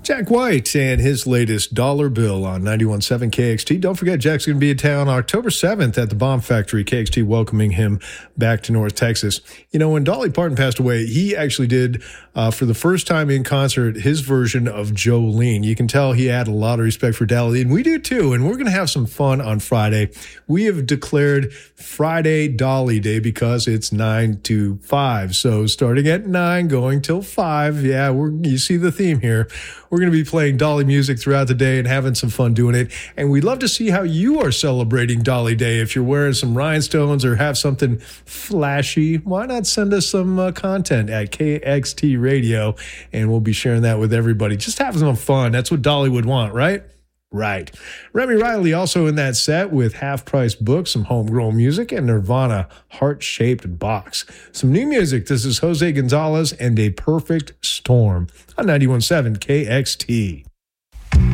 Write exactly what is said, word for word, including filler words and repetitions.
Jack White and his latest Dollar Bill on ninety-one point seven K X T. Don't forget, Jack's going to be in town October seventh at the Bomb Factory. K X T welcoming him back to North Texas. You know, when Dolly Parton passed away, he actually did, uh, for the first time in concert, his version of Jolene. You can tell he had a lot of respect for Dolly, and we do too. And we're going to have some fun on Friday. We have declared Friday Dolly Day because it's nine to five. So starting at nine, going till five. Yeah, we're, you see the theme here. We're going to be playing Dolly music throughout the day and having some fun doing it. And we'd love to see how you are celebrating Dolly Day. If you're wearing some rhinestones or have something flashy, why not send us some uh, content at K X T Radio, and we'll be sharing that with everybody. Just have some fun. That's what Dolly would want, right? Right. Remy Riley also in that set with Half Price Books, some homegrown music, and Nirvana, Heart-Shaped Box. Some new music. This is Jose Gonzalez and A Perfect Storm on ninety-one point seven K X T.